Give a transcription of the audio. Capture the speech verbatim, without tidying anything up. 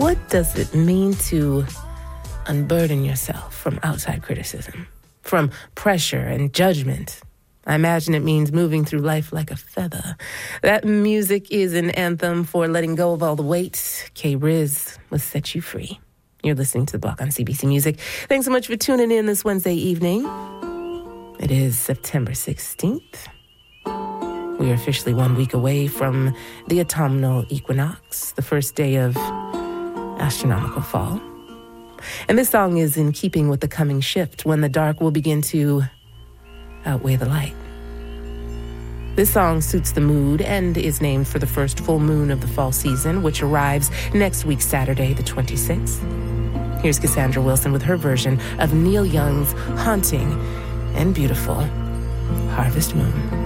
What does it mean to unburden yourself from outside criticism, from pressure and judgment? I imagine it means moving through life like a feather. That music is an anthem for letting go of all the weight. K-Riz will set you free. You're listening to The Block on C B C Music. Thanks so much for tuning in this Wednesday evening. It is September sixteenth. We are officially one week away from the autumnal equinox, the first day of astronomical fall. And this song is in keeping with the coming shift when the dark will begin to outweigh the light. This song suits the mood and is named for the first full moon of the fall season, which arrives next week, Saturday, the twenty-sixth. Here's Cassandra Wilson with her version of Neil Young's haunting and beautiful Harvest Moon.